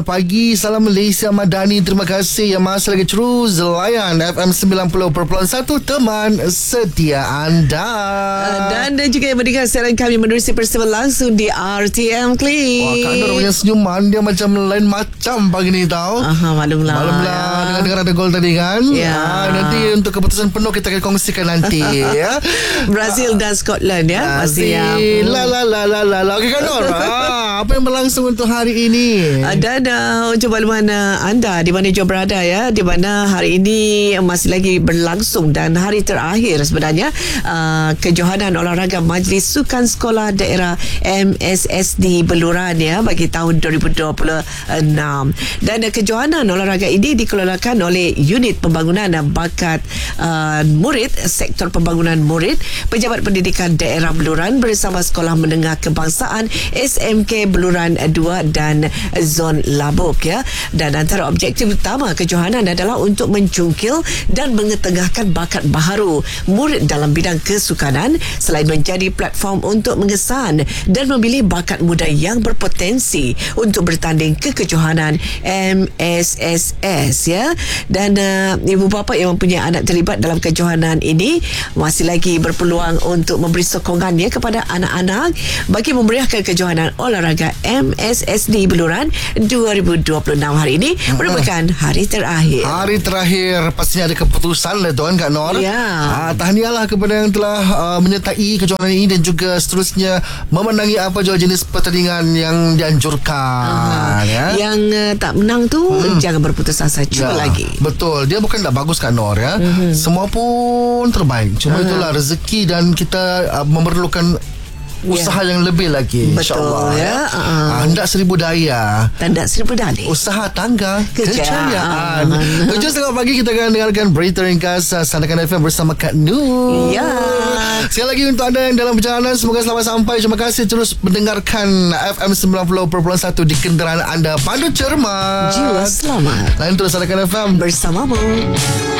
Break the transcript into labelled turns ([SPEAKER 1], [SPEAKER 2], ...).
[SPEAKER 1] Pagi, salam Malaysia Madani. Terima kasih yang masih lagi terus layan FM 90.1, teman setia anda.
[SPEAKER 2] Dan juga yang mendengar siaran kami menerusi peristiwa langsung di RTM Click.
[SPEAKER 1] Wah, Kak Nur punya senyuman dia macam lain macam pagi ni tau.
[SPEAKER 2] Maklumlah
[SPEAKER 1] Dengar ada gol tadi kan. Nanti untuk keputusan penuh kita akan kongsikan nanti. Ya.
[SPEAKER 2] Brazil dan Scotland ya.
[SPEAKER 1] Masih Okey Kak Nur, apa yang berlangsung untuk hari ini?
[SPEAKER 2] Dan coba mana anda di mana jua berada ya, di mana hari ini masih lagi berlangsung dan hari terakhir sebenarnya kejohanan olahraga Majlis Sukan Sekolah Daerah MSSD Beluran ya bagi tahun 2026. Dan kejohanan olahraga ini dikelolakan oleh Unit Pembangunan Bakat Murid, Sektor Pembangunan Murid, Pejabat Pendidikan Daerah Beluran bersama Sekolah Menengah Kebangsaan SMK Beluran 2 dan Zon Labuk ya. Dan antara objektif utama kejohanan adalah untuk mencungkil dan mengetengahkan bakat baharu murid dalam bidang kesukanan selain menjadi platform untuk mengesan dan memilih bakat muda yang berpotensi untuk bertanding ke kejohanan MSSS ya. Dan ibu bapa yang mempunyai anak terlibat dalam kejohanan ini masih lagi berpeluang untuk memberi sokongan ya kepada anak-anak bagi memeriahkan kejohanan olahraga MSSD Beluran 2026 hari ini merupakan hari terakhir.
[SPEAKER 1] Hari terakhir pastinya ada keputusan lah tuan Kak Nur.
[SPEAKER 2] Ya.
[SPEAKER 1] Tahniahlah kepada yang telah menyertai kejohanan ini dan juga seterusnya memenangi apa jua jenis pertandingan yang dianjurkan.
[SPEAKER 2] Yang tak menang tu jangan berputus asa, cuba lagi.
[SPEAKER 1] Betul, dia bukan tak bagus Kak Nur ya. Semua pun terbaik. Cuma itulah rezeki dan kita memerlukan usaha yang lebih lagi.
[SPEAKER 2] Betul ya.
[SPEAKER 1] Hendak seribu daya,
[SPEAKER 2] tanda seribu dalih.
[SPEAKER 1] Usaha tangga kejayaan. 7.30 pagi kita akan dengarkan berita ringkas Sandakan FM bersama Kak Nur.
[SPEAKER 2] Ya.
[SPEAKER 1] Sekali lagi untuk anda yang dalam perjalanan, semoga selamat sampai. Terima kasih terus mendengarkan FM 90.1 di kenderaan anda. Pandu cermat,
[SPEAKER 2] jiwa selamat.
[SPEAKER 1] lain terus Sandakan FM
[SPEAKER 2] bersamamu.